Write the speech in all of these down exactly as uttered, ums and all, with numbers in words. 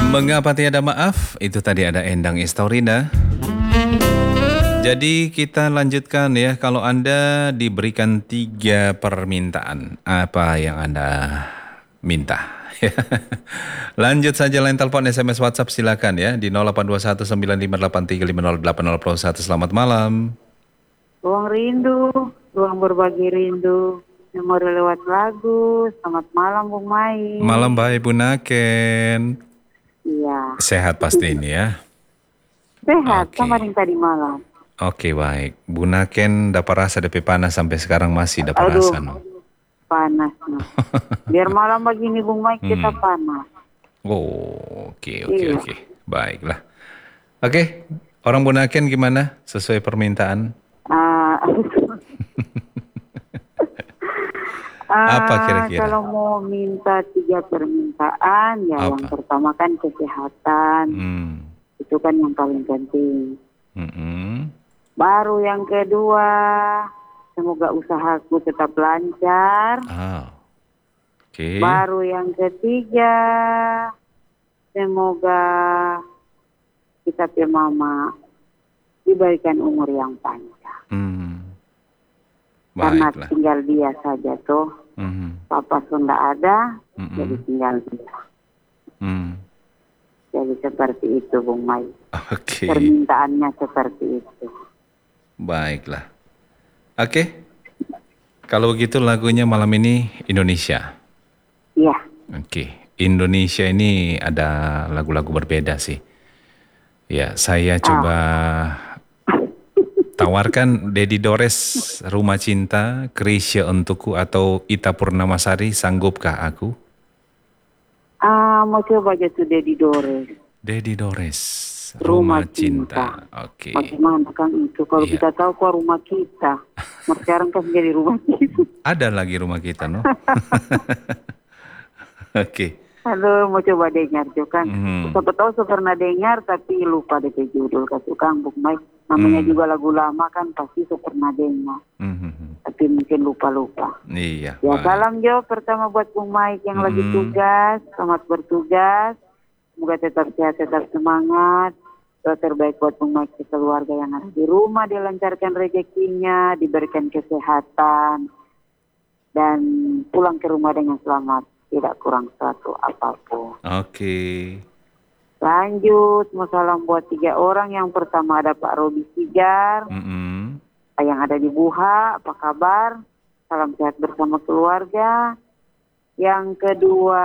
Mengapa tiada maaf? Itu tadi ada Endang Istorina. Jadi kita lanjutkan ya. Kalau Anda diberikan tiga permintaan, apa yang Anda minta? Lanjut saja line telepon, S M S, WhatsApp silakan ya di nol delapan dua satu sembilan lima delapan tiga lima nol delapan nol satu. Selamat malam. Ruang rindu, ruang berbagi rindu. Memori lewat lagu. Selamat malam Bung Mai. Malam baik Bu Naken. Iya. Sehat pasti ini ya. Sehat, Oke. kemarin tadi malam. Oke baik. Bu Naken dapat rasa D P panas sampai sekarang masih dapat Aduh, rasa no. panas. No. Biar malam begini Bung Mai kita Hmm. panas. Oh, oke oke Iya. oke. Baiklah. Oke, orang Bu Naken gimana? Sesuai permintaan? Ah, Apa ah, kira-kira? Kalau mau minta tiga permintaan, ya yang Apa? pertama kan kesehatan. Hmm. Itu kan yang paling penting. Mm-mm. Baru yang kedua, semoga usahaku tetap lancar. Ah. Oke. Baru yang ketiga, semoga kita punya mama diberikan umur yang panjang. Hmm. Karena Baiklah. tinggal dia saja tuh, Mhm. papa sudah ada, Mm-mm. jadi tinggal dia. Hmm. Jadi seperti itu Bung Mai. Oke. Permintaannya seperti itu. Baiklah. Oke. Kalau begitu lagunya malam ini Indonesia. Iya, Oke. Indonesia ini ada lagu-lagu berbeda sih. Ya, saya coba tawarkan Dedi Dores, Rumah Cinta, Krisya Untukku, atau Ita Purnamasari, Sanggupkah Aku? ah mau coba aja tuh Dedi Dores. Dedi Dores, Rumah Rumah, Cinta. Oke. Bagaimana kan itu? Kalau Iya. kita tahu kok rumah kita. Nah, sekarang kan jadi rumah kita. Ada lagi rumah kita, no? Oke. Halo, mau coba dengar tuh kan. Mhm. Siapa tahu saya pernah dengar tapi lupa deh ke judul kasih Kang Bung Mai. Namanya Hmm. juga lagu lama kan pasti saya pernah dengar. Mhm. Tapi mungkin lupa-lupa. Iya. Ya baik. salam Jo pertama buat Bung Mai yang lagi Hmm. tugas. Selamat bertugas. Semoga tetap sehat, tetap semangat. Doa terbaik buat Bung Mai ke keluarga yang ada di rumah. Dilancarkan rezekinya, diberikan kesehatan. Dan pulang ke rumah dengan selamat. Tidak kurang suatu apapun. Oke. Lanjut, mau salam buat tiga orang. Yang pertama ada Pak Robi Sigar, Mhm. yang ada di Buha, apa kabar? Salam sehat bersama keluarga. Yang kedua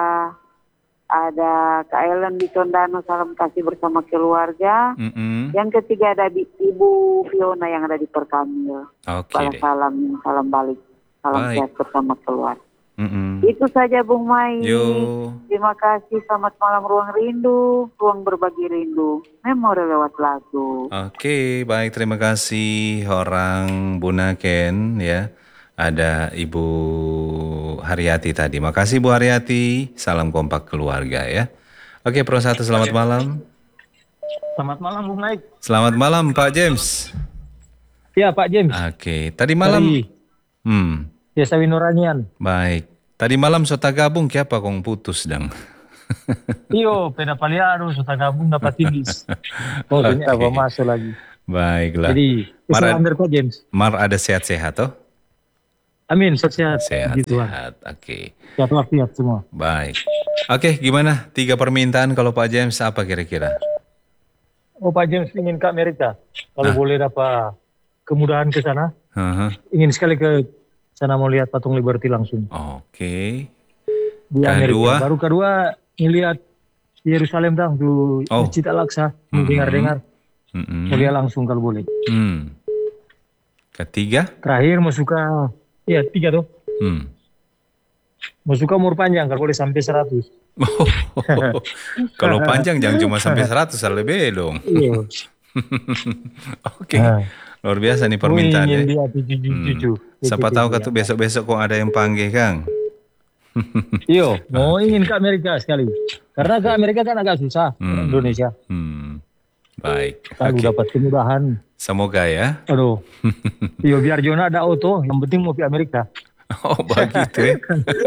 ada Kak Ellen di Tondano, salam kasih bersama keluarga. Mhm. Yang ketiga ada di Ibu Fiona yang ada di Perkamil. Oke Balas deh. salam, salam balik. Salam Baik. sehat bersama keluarga. Mhm. Itu saja Bung Mai. Yo. Terima kasih, selamat malam Ruang Rindu, Ruang Berbagi Rindu, memori lewat lagu. Oke, baik, terima kasih orang Bu Naken ya. Ada Ibu Haryati tadi. Makasih Bu Haryati. Salam kompak keluarga ya. Oke, Pro satu selamat malam. Selamat malam Bung Naik. Selamat malam Pak James. Ya Pak James. Oke, tadi malam Dari hmm, Desa Winuranian. baik. Tadi malam sota gabung kiapa kong putus dang. Iyo, peda paliado, sudah gabung dapat tilis. Oh, ternyata Oke. apa masuk lagi. Baiklah. Jadi, Mar, kesalahan Pak James. Mar ada sehat-sehat toh? Amin, sehat. Sehat, Gitu lah. sehat. Oke. Sehat walafiat semua. Baik. Oke, gimana? Tiga permintaan kalau Pak James apa kira-kira? Oh Pak James ingin ke Amerika. Kalau Ah. boleh dapat kemudahan ke sana. Haha. Ingin sekali ke sana mau lihat patung Liberty langsung. Oke. Di Kedua? Amerika. Baru kedua, ngelihat Yerusalem dong, tuh Oh. Masjid Al-Aqsa. Mhm. Dengar-dengar. Mm-mm. Mau lihat langsung kalau boleh. Hmm. Ketiga? Terakhir mau suka, ya tiga tuh. Hmm. Mau suka umur panjang kalau boleh sampai seratus. Kalau panjang jangan cuma sampai seratus, lebih dong. Iya. Oke. Luar biasa nih Mau permintaannya. ingin dia tujuh Hmm. tujuh. Siapa tahu kan tuh besok-besok kok ada yang panggil Kang. Iyo, mau ingin ke Amerika sekali. Karena ke Amerika kan agak susah, Hmm. Indonesia. Hmm. Baik. Kalau Oke. dapat kemudahan. Semoga ya. Aduh. Iyo, biar Jona ada auto, yang penting mau ke Amerika. Oh begitu ya.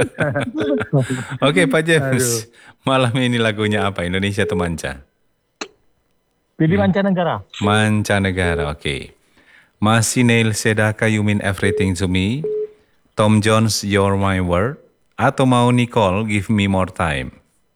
Oke Pak James, malam ini lagunya apa? Indonesia atau manca? Pilih mancanegara. Mancanegara, oke. Masih Neil Sedaka, You Mean Everything to Me. Tom Jones, You're My World. Atau mau Nicole, Give Me More Time.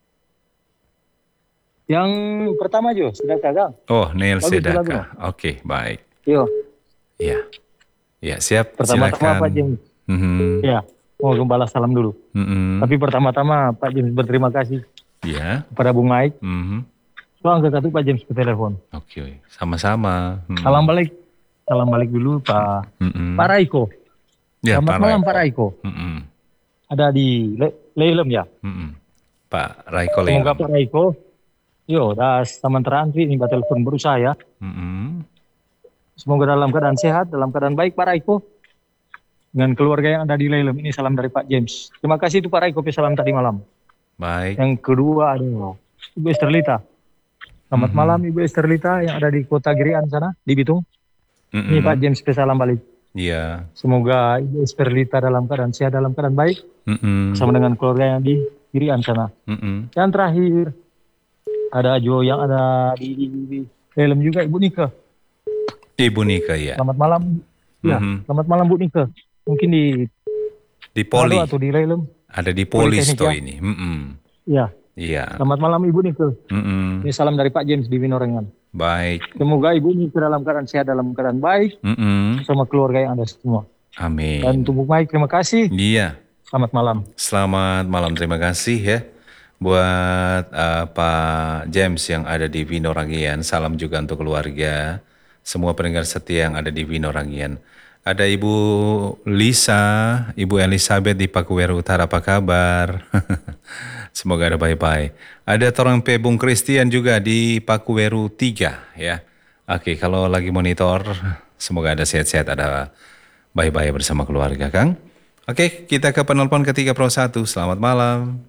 Yang pertama Jo, sudah kagak? Oh, Neil Bagus itu lagu. Sedaka. Oke, baik. Yo, Ya, ya siap. pertama-tama Silakan. Pak James. Mhm, Ya, mau balas salam dulu. mhm. Tapi pertama-tama Pak James berterima kasih Ya, kepada Bung Mike. mhm. So angkat satu Pak James ke telepon. Oke, sama-sama. Mhm. Salam balik. Salam balik dulu Pak Mhm. Pak Raiko. Ya, Selamat Pak malam Raiko. Pak Raiko. Mhm, Ada di Le Leilem ya. mhm. Pak Raiko Semoga Leilem. Pak Raiko. Yo, dah sementara antri ini Pak telepon berusaha ya. Mhm. Semoga dalam keadaan sehat, dalam keadaan baik Pak Raiko. Dengan keluarga yang ada di Leilem ini salam dari Pak James. Terima kasih itu Pak Raiko salam tadi malam. Baik. Yang kedua ada Ibu Esterlita. Selamat Mhm. malam Ibu Esterlita yang ada di Kota Girian sana di Bitung. Mhm. Ini Pak James salam balik. Iya. Semoga Ibu Esterlita dalam keadaan sehat, dalam keadaan baik Mhm. bersama dengan keluarga yang di Girian sana. Mhm. Yang terakhir ada Jo yang ada di, di, di Leilem juga Ibu Nika. Ibu Nika ya. Selamat malam. Ya, Mhm. selamat malam Bu Nika. Mungkin di Di Poli. Manado atau di Leilem. Ada di Poli Politeknik, sto ya? ini. Mhm. Ya, Iya. selamat malam Ibu Nika. Mhm. Ini salam dari Pak James di Winorengan. Baik. Semoga Ibu Nika dalam keadaan sehat, dalam keadaan baik Mhm. bersama keluarga yang ada semua. Dan Amin. untuk Bung Mike, terima kasih. Iya. Selamat malam. Selamat malam, terima kasih ya buat uh, Pak James yang ada di Winorangian. Salam juga untuk keluarga, semua pendengar setia yang ada di Winorangian. Ada Ibu Lisa, Ibu Elizabeth di Pakuweru Utara, apa kabar? Semoga ada baik-baik. Ada Torang P. Bung Christian juga di Pakuweru tiga ya. Oke, kalau lagi monitor, semoga ada sehat-sehat, ada baik-baik bersama keluarga, Kang. Oke, kita ke penelpon ke tiga puluh satu. Selamat malam.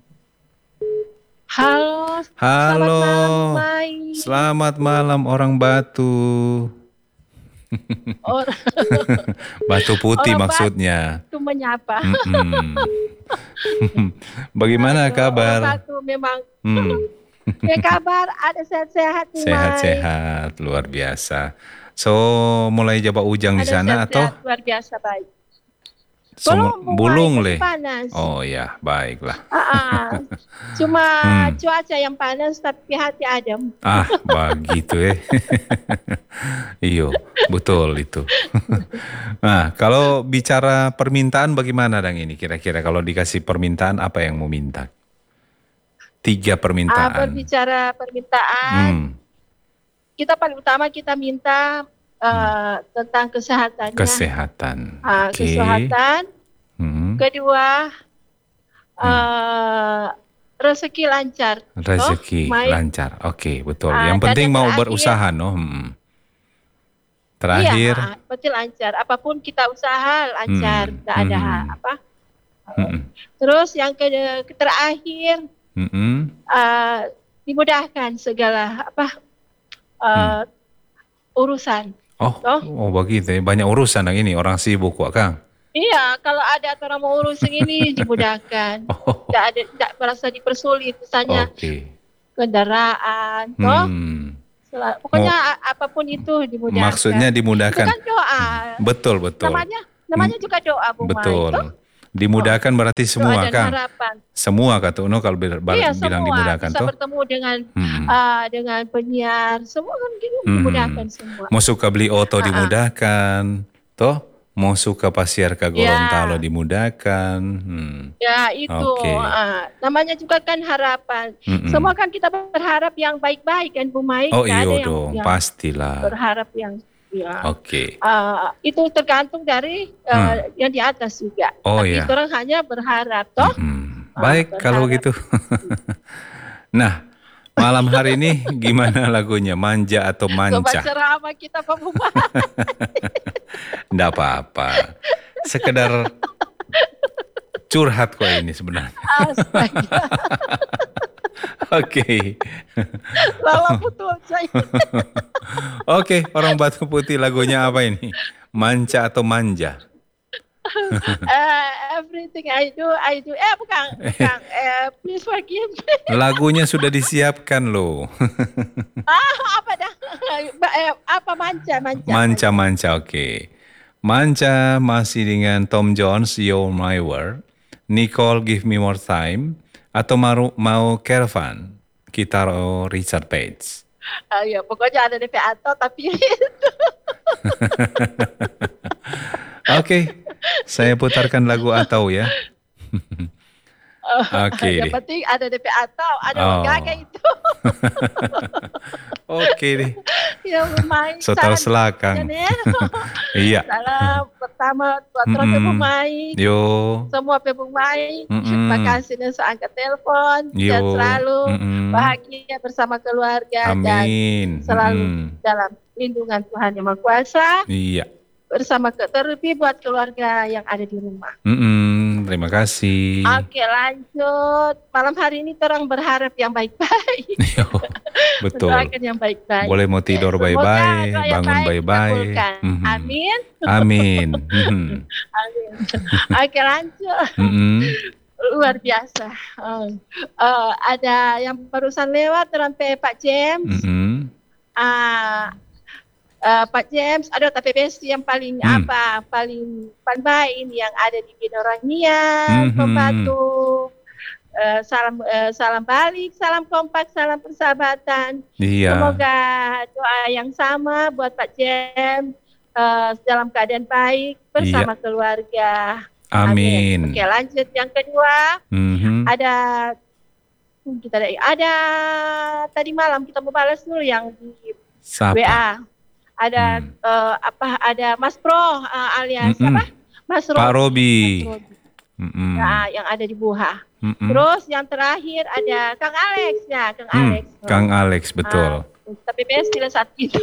Halo. Halo. Selamat malam, Mai. Selamat malam orang Batu. Orang Batu Putih Orang maksudnya. Batu menyapa. Mm-mm. Bagaimana Aduh, kabar? Orang Batu memang. Hmm. Ya kabar, ada sehat-sehat nih, Mai. Sehat-sehat, luar biasa. So, mulai Jaba Ujang di Ada sana atau sehat-sehat, luar biasa baik. Sum- Belum, Bulung Mai, leh? masih panas. Oh ya, baiklah. Ah, ah. Cuma Hmm. cuaca yang panas tapi hati adem. Ah, begitu eh. Iyo, betul itu. Nah, kalau bicara permintaan bagaimana Dang ini kira-kira kalau dikasih permintaan apa yang mau minta? Tiga Ah, permintaan. berbicara permintaan, Hmm, kita paling utama kita minta eh, tentang kesehatannya. kesehatan. Ah, Oke. kesehatan. Hmm, Kedua, eh, rezeki lancar. rezeki Oh, Mai. lancar. Oke, betul. Ah, yang dan penting yang mau terakhir- berusaha, no. Hmm. Terakhir. Iya, pasti lancar. Apapun kita usaha lancar, Hmm, tidak ada hmm. apa. Mm-mm. Terus yang ke terakhir Mm-mm. eh, dimudahkan segala apa eh, urusan. Oh, Oh. oh begitu. ya. Banyak urusan yang ini orang sibuk kok, Kang. Iya, kalau ada orang mau urus yang ini dimudahkan. Oh, Tidak ada, tidak merasa dipersulit. Misalnya oke. kendaraan, toh. Hmm. Sel- Pokoknya a- apapun itu dimudahkan. Maksudnya Itu dimudahkan. kan doa. Betul, betul. Namanya namanya juga doa, Bu Mai. Betul. Toh? Dimudahkan berarti Doa semua, dan Kang. harapan. Semua kata Uno kalau bil- bar- Iya, bilang semua dimudahkan bisa tuh. bertemu dengan Hmm. ah, dengan penyiar, semua kan gitu Hmm. dimudahkan semua. Mau suka beli oto Ah, ah. dimudahkan, toh. Mau suka pasiar ke Gorontalo Ya. dimudahkan. Hmm. Ya itu, Oke. ah, namanya juga kan harapan. Mm-mm. Semua kan kita berharap yang baik-baik kan Bu Mai. Oh Nggak ada iya yang, dong, yang pastilah. berharap yang ya. Oke. Ah, itu tergantung dari ah, Hmm. yang di atas juga. Oh, Tapi iya. orang hanya berharap, toh. Mm-mm. Ah, Baik kalau berharap. gitu. Nah, malam hari ini gimana lagunya? Manja atau Coba manca? ceramah kita Pak Bu Mai. Nggak apa-apa. Sekedar curhat kok ini sebenarnya. Astaga, Oke. lala betul saya. Oke, orang Batu Putih lagunya apa ini? Manca atau manja? uh, everything I do, I do. Eh bukan, bukan. Eh, please forgive me. Lagunya sudah disiapkan loh. Ah, apa dah? Ba- eh, apa manca, manca. Manca-manca, oke. Manca masih dengan Tom Jones, You're My World. Nicole, Give Me More Time. Atau mau, mau Caravan, Kitaro Richard Page. Ah, ya, pokoknya ada D P atau tapi itu. Oke, saya putarkan lagu Atau ya. Oke Yang deh. penting ada D P atau ada Oh. Gaga itu. Oke deh. Yang bermain. So tahu Salam selakang. Janel. Iya. Salam pertama buat orang Mm-mm. pemain. Yo. Semua pemain. Mm-mm. Terima kasih dan angkat telepon. Yo. Dan selalu Mm-mm. bahagia bersama keluarga dan Amin. selalu Mm-mm. dalam lindungan Tuhan Yang Maha Kuasa. Iya. Bersama ke terlebih buat keluarga yang ada di rumah. Mm-mm. Terima kasih. Oke, lanjut. Malam hari ini terang berharap yang baik-baik. Yo, betul. Mendoakan yang baik-baik. Boleh mau tidur Semoga baik-baik, doa yang bangun baik baik-baik. dikabulkan. Mhm. Amin. Amin. Mhm. Amin. Oke, lanjut. Mhm. Luar biasa. Oh. Eh, ada yang barusan lewat sampai Pak James. Mhm. Ah, eh, Pak James, ada tapi besti yang paling Hmm. apa? Paling paling baik ini yang ada di Binorangian, Mhm. Pembantu. Eh, salam eh, salam balik, salam kompak, salam persahabatan. Iya. Semoga doa yang sama buat Pak James eh, dalam keadaan baik bersama keluarga. Amin. Oke, lanjut yang kedua. Mhm. Ada kita ada, ada tadi malam kita mau balas dulu yang di Siapa? W A. Ada Hmm. eh, apa? Ada Mas Pro eh, alias Mm-mm. apa? Mas Robi. Pak Robi. Mas Robi. Mhm. Ya, yang ada di Buha. Mhm. Terus yang terakhir ada Kang Alex ya, Kang Hmm, Alex. Kang Alex, betul. Ah, tapi best tidak saat itu.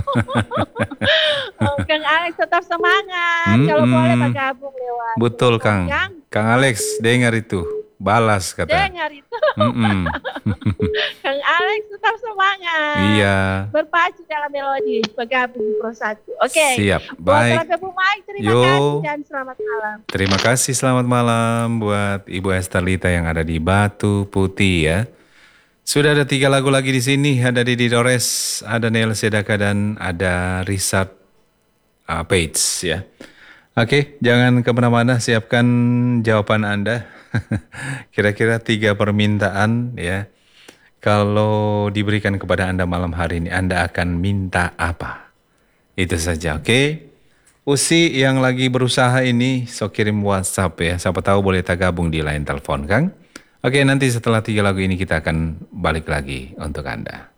Oh, Kang Alex tetap semangat. Mm-mm. Kalau boleh bergabung lewat. Betul, telepon, Kang. Kang. Kang Alex, dengar itu. Balas kata. Dengar itu. Mhm. Kang Alex tetap semangat. Iya. Berpacu dalam melodi, bergabung di Pro satu. Oke. Siap. Buat Baik. Telepon Bumai, terima Yo. kasih dan selamat malam. Terima kasih, selamat malam buat Ibu Estelita yang ada di Batu Putih ya. Sudah ada tiga lagu lagi di sini, ada Didi Dores, ada Neil Sedaka dan ada Richard uh, Page ya. Oke, jangan kemana-mana, siapkan jawaban Anda. Kira-kira tiga permintaan ya. Kalau diberikan kepada Anda malam hari ini, Anda akan minta apa? Itu saja, oke? Usi yang lagi berusaha ini, so kirim WhatsApp ya. Siapa tahu boleh tergabung di line telepon, Kang. Oke, nanti setelah tiga lagu ini kita akan balik lagi untuk Anda.